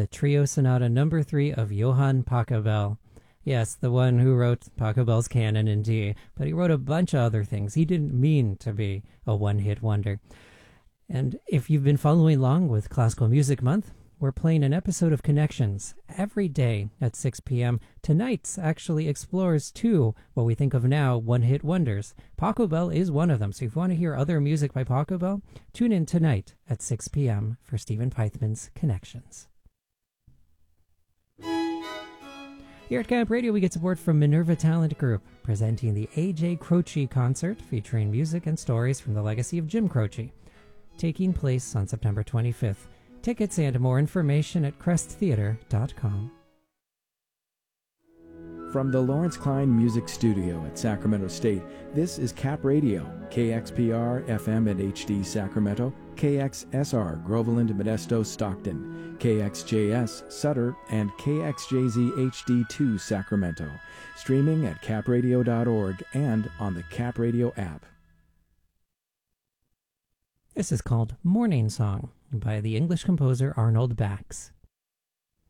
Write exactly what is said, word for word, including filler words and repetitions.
the Trio Sonata number three of Johann Pachelbel. Yes, the one who wrote Pachelbel's Canon in D, but he wrote a bunch of other things. He didn't mean to be a one-hit wonder. And if you've been following along with Classical Music Month, we're playing an episode of Connections every day at six p.m. Tonight's actually explores two, what we think of now, one-hit wonders. Pachelbel is one of them, so if you want to hear other music by Pachelbel, tune in tonight at six p.m. for Stephen Pythman's Connections. Here at Camp Radio, we get support from Minerva Talent Group, presenting the A J Croce Concert, featuring music and stories from the legacy of Jim Croce, taking place on September twenty-fifth. Tickets and more information at crest theater dot com. From the Lawrence Klein Music Studio at Sacramento State, this is Cap Radio, K X P R, F M and H D Sacramento, K X S R, Groveland, Modesto, Stockton, K X J S, Sutter, and K X J Z H D two, Sacramento. Streaming at cap radio dot org and on the Cap Radio app. This is called Morning Song by the English composer Arnold Bax.